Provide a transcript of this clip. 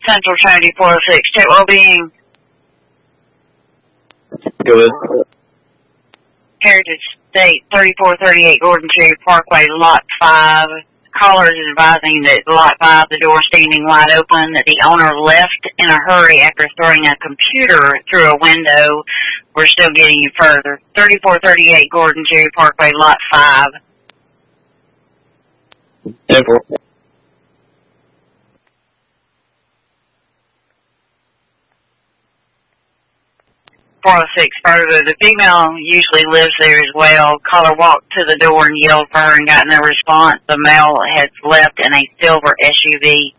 Central Trinity 406, State Wellbeing. Go ahead. Heritage State 3438 Gordon Cherry Parkway, Lot 5. Caller is advising that Lot 5, the door standing wide open, that the owner left in a hurry after throwing a computer through a window. We're still getting you further. 3438 Gordon Cherry Parkway, Lot 5. 10-4. 406 further. The female usually lives there as well. Caller walked to the door and yelled for her and got no response. The male has left in a silver SUV.